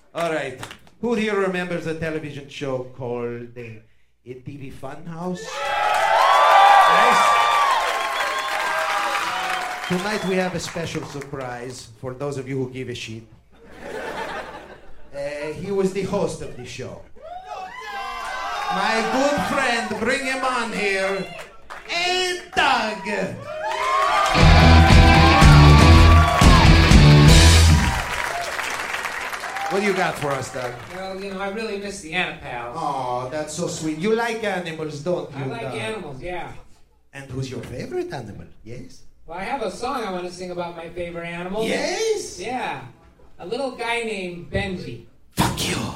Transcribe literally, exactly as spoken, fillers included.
All right. Who here remembers a television show called the A T V Funhouse? Yes. Tonight we have a special surprise for those of you who give a shit. Uh, he was the host of the show. My good friend, bring him on here. Hey, Doug. What do you got for us, Doug? Well, you know, I really miss the Anapals. Oh, that's so sweet. You like animals, don't you? I like Doug? animals, yeah. And who's your favorite animal? Yes? Well, I have a song I want to sing about my favorite animal. Yes? Yeah. A little guy named Benji. Fuck you.